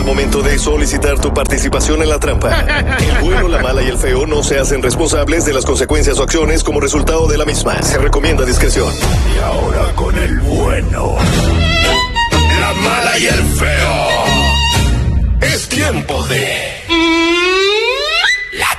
momento de solicitar tu participación en la trampa. El bueno, la mala y el feo no se hacen responsables de las consecuencias o acciones como resultado de la misma. Se recomienda discreción. Y ahora con el bueno, la mala y el feo. Es tiempo de... la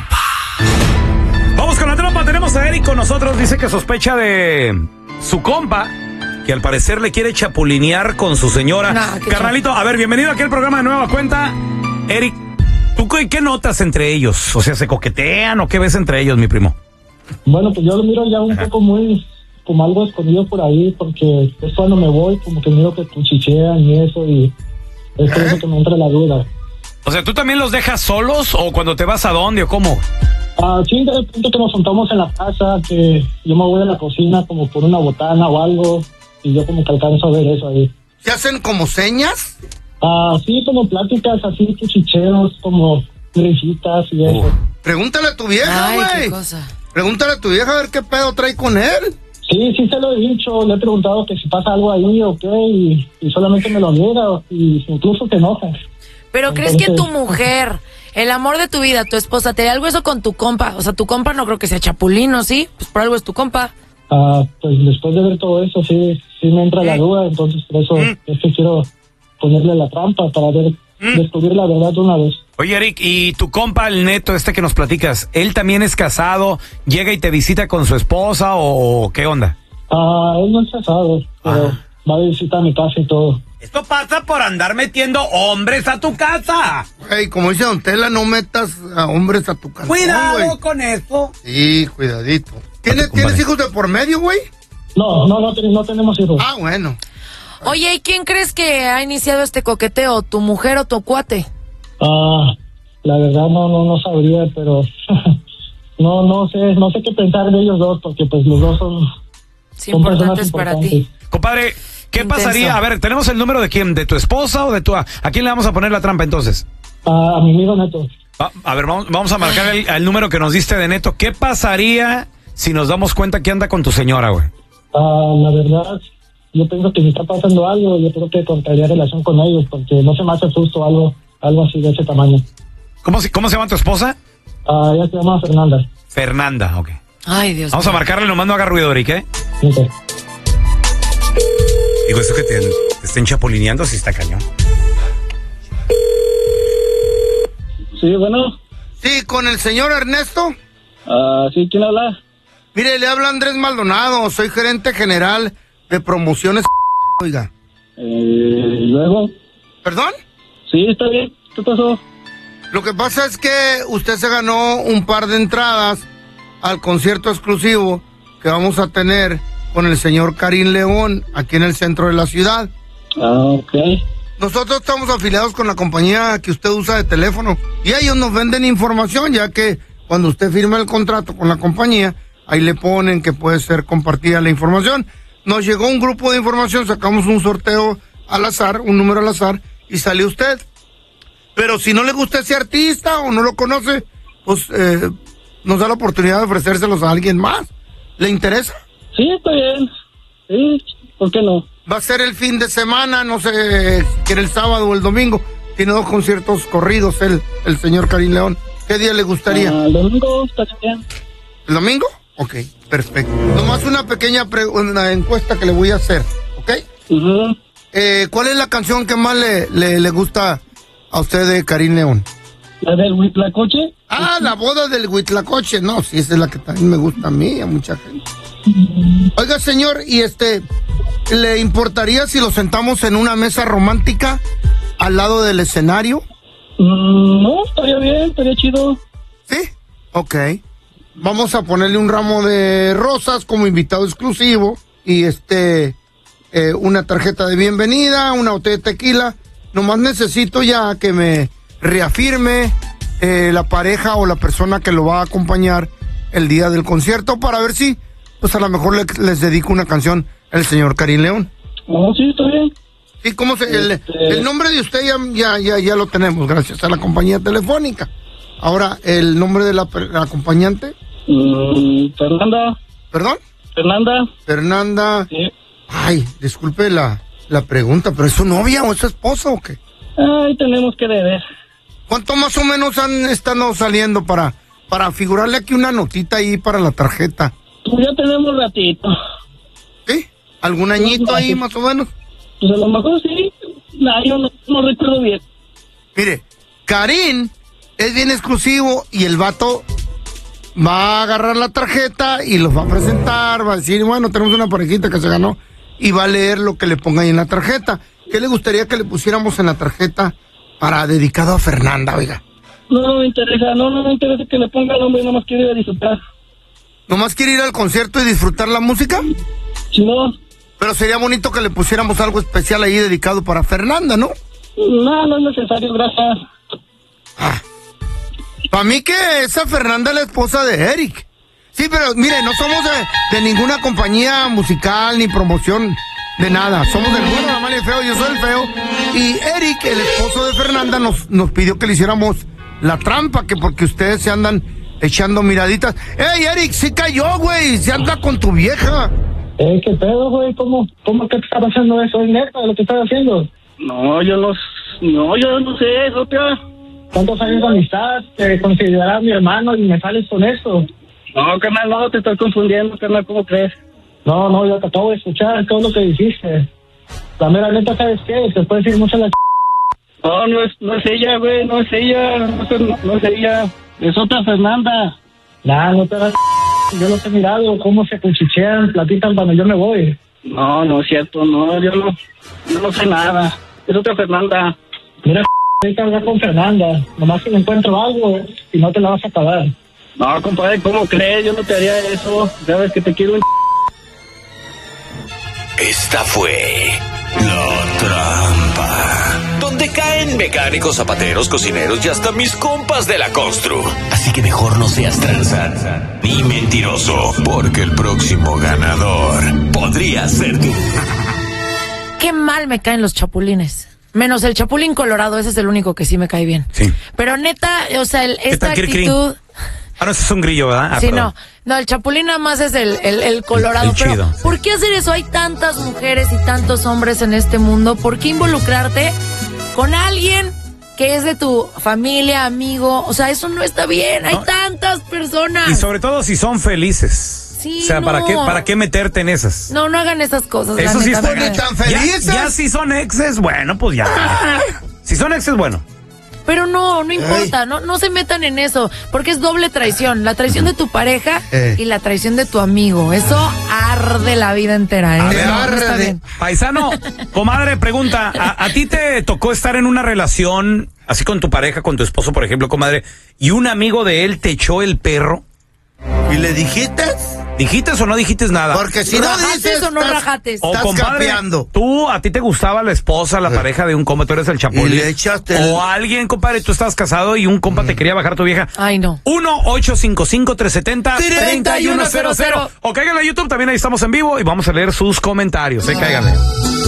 trampa. Vamos con la trampa. Tenemos a Eric con nosotros. Dice que sospecha de su compa, que al parecer le quiere chapulinear con su señora. Carnalito, a ver, bienvenido aquí al programa de Nueva Cuenta. Eric, ¿tú qué notas entre ellos? O sea, ¿se coquetean o qué ves entre ellos, mi primo? Bueno, pues yo lo miro ya un poco muy, como algo escondido por ahí, porque es cuando me voy, como que miro que cuchichean y eso, y es por eso que me entra la duda. O sea, ¿tú también los dejas solos o cuando te vas a dónde o cómo? Sí, de repente que nos juntamos en la casa, que yo me voy a la cocina como por una botana o algo, y yo como que alcanzo a ver eso ahí. ¿Se hacen como señas? Sí, como pláticas así, cuchicheos, como risitas y eso. Pregúntale a tu vieja, güey. Qué cosa. Pregúntale a tu vieja a ver qué pedo trae con él. Sí, se lo he dicho, le he preguntado que si pasa algo ahí o qué, y solamente me lo niega, y incluso se enoja. Pero ¿crees que tu mujer, el amor de tu vida, tu esposa, te haría algo eso con tu compa? O sea, tu compa no creo que sea chapulino, ¿sí? Pues por algo es tu compa. Pues después de ver todo eso, sí me entra la duda, entonces por eso es que quiero ponerle la trampa para descubrir la verdad de una vez. Oye, Eric, ¿y tu compa, el Neto, que nos platicas, él también es casado, llega y te visita con su esposa o qué onda? Él no es casado, pero va a visitar mi casa y todo. Esto pasa por andar metiendo hombres a tu casa. Hey, como dice Don Tela, no metas a hombres a tu casa. Cuidado con eso. Sí, cuidadito. ¿Tienes hijos de por medio, güey? No tenemos hijos. Bueno. Oye, ¿y quién crees que ha iniciado este coqueteo? ¿Tu mujer o tu cuate? La verdad no sabría, pero no sé qué pensar de ellos dos, porque pues los dos son importantes para ti. Compadre, ¿qué Intenso. pasaría? A ver, ¿tenemos el número de quién? ¿De tu esposa o de tu... ¿A quién le vamos a poner la trampa entonces? A mi amigo Neto. A ver, vamos a marcar el número que nos diste de Neto. ¿Qué pasaría si nos damos cuenta que anda con tu señora, güey? La verdad, yo pienso que si está pasando algo, yo creo que cortaría relación con ellos, porque no se me hace justo algo así de ese tamaño. ¿Cómo se llama tu esposa? Ella se llama Fernanda. Fernanda, ok. Ay, Dios Vamos mío. a marcarle, nomás no haga ruido, Eric, ¿eh? Okay. Digo, esto que te estén chapulineando sí está cañón. Sí, bueno. Sí, con el señor Ernesto. Sí, ¿quién habla? Mire, le habla Andrés Maldonado, soy gerente general de promociones. Oiga. ¿Y luego? ¿Perdón? Sí, está bien. ¿Qué pasó? Lo que pasa es que usted se ganó un par de entradas al concierto exclusivo que vamos a tener con el señor Karim León aquí en el centro de la ciudad. Ok. Nosotros estamos afiliados con la compañía que usted usa de teléfono y ellos nos venden información, ya que cuando usted firma el contrato con la compañía, ahí le ponen que puede ser compartida la información. Nos llegó un grupo de información, sacamos un sorteo al azar, un número al azar, y salió usted. Pero si no le gusta ese artista o no lo conoce, pues nos da la oportunidad de ofrecérselos a alguien más. ¿Le interesa? Sí, está bien. Sí, ¿por qué no? Va a ser el fin de semana, no sé, que era el sábado o el domingo. Tiene 2 conciertos corridos el señor Karim León. ¿Qué día le gustaría? El domingo está bien. ¿El domingo? Ok, perfecto. Nomás una pequeña una encuesta que le voy a hacer, ¿ok? Uh-huh. ¿Cuál es la canción que más le gusta a usted de Karim León? ¿La del Huitlacoche? La boda del Huitlacoche. No, sí, esa es la que también me gusta a mí, a mucha gente. Oiga, señor, ¿y le importaría si lo sentamos en una mesa romántica al lado del escenario? No, estaría bien, estaría chido. ¿Sí? Ok. Vamos a ponerle un ramo de rosas como invitado exclusivo y una tarjeta de bienvenida, una botella de tequila. Nomás necesito ya que me reafirme la pareja o la persona que lo va a acompañar el día del concierto para ver si, pues a lo mejor les dedico una canción al señor Karim León. No, sí, está bien. Sí, ¿cómo el nombre de usted ya lo tenemos, gracias a la compañía telefónica. Ahora, ¿el nombre de la acompañante? Fernanda. ¿Perdón? Fernanda. Fernanda. Sí. Ay, disculpe la pregunta, ¿pero es su novia o es su esposa o qué? Ay, tenemos que deber. ¿Cuánto más o menos han estado saliendo para figurarle aquí una notita ahí para la tarjeta? Pues ya tenemos ratito. ¿Sí? ¿Algún añito ahí más o menos? Pues a lo mejor sí. Yo no recuerdo bien. Mire, Karim es bien exclusivo y el vato va a agarrar la tarjeta y los va a presentar, va a decir, bueno, tenemos una parejita que se ganó y va a leer lo que le ponga ahí en la tarjeta. ¿Qué le gustaría que le pusiéramos en la tarjeta para dedicado a Fernanda, oiga? No me interesa, no me interesa que le ponga el nombre, nomás quiero ir a disfrutar. ¿Nomás quiere ir al concierto y disfrutar la música? Si no. Pero sería bonito que le pusiéramos algo especial ahí dedicado para Fernanda, ¿no? No es necesario, gracias. Para mí que esa Fernanda es la esposa de Eric. Sí, pero mire, no somos de ninguna compañía musical ni promoción de nada. Somos del bueno, la mala y el feo. Yo soy el feo. Y Eric, el esposo de Fernanda, nos pidió que le hiciéramos la trampa, que porque ustedes se andan echando miraditas. ¡Ey, Eric, sí cayó, güey! Se anda con tu vieja. ¿Qué pedo, güey? ¿Cómo que te está pasando eso? ¿Es neta lo que estás haciendo? No, yo no sé, Sopia. ¿Cuántos años de amistad? Te considerarás mi hermano y me sales con esto. No, carnal, no, te estás confundiendo, carnal, ¿cómo crees? No, yo te acabo de escuchar todo lo que dijiste. La mera neta, ¿sabes qué? Te puedes decir mucho la No es ella, güey, no es ella. Es otra Fernanda. No te hagas. Yo los he mirado, cómo se cuchichean, platican cuando yo me voy. No es cierto, no, yo no sé nada. Es otra Fernanda. Mira, hay que hablar con Fernanda. Nomás que me encuentro algo y no te la vas a pagar. No, compadre, ¿cómo crees? Yo no te haría eso. Sabes que te quiero un... Esta fue La Trampa, donde caen mecánicos, zapateros, cocineros y hasta mis compas de la constru. Así que mejor no seas tranza ni mentiroso, porque el próximo ganador podría ser tú. Qué mal me caen los chapulines. Menos el chapulín colorado, ese es el único que sí me cae bien. Sí. Pero neta, o sea, esta actitud... No, ese es un grillo, ¿verdad? Sí, no, el chapulín nada más es el colorado. El pero chido. ¿por qué hacer eso? Hay tantas mujeres y tantos hombres en este mundo. ¿Por qué involucrarte con alguien que es de tu familia, amigo? O sea, eso no está bien. Hay tantas personas. Y sobre todo si son felices. Sí, o sea, ¿para qué meterte en esas? No hagan esas cosas. Eso sí está bien. ¿Tan felices? Ya si son exes, bueno, pues ya. Si son exes, bueno. Pero no importa, no se metan en eso, porque es doble traición, la traición de tu pareja y la traición de tu amigo. Eso arde la vida entera, ¿eh? No está bien. Paisano, comadre, pregunta, ¿a ti te tocó estar en una relación así con tu pareja, con tu esposo, por ejemplo, comadre, y un amigo de él te echó el perro? ¿Y le dijiste? ¿Dijiste o no dijiste nada? Porque si no dices, o no rajates. O estás compadre, capeando. a ti te gustaba la esposa, la pareja de un compa, tú eres el chapulín. Y le echaste O alguien, compadre, tú estabas casado y un compa te quería bajar tu vieja. Ay, no. 1-855-370-3100. O cáiganle a YouTube, también ahí estamos en vivo y vamos a leer sus comentarios. Cáiganle.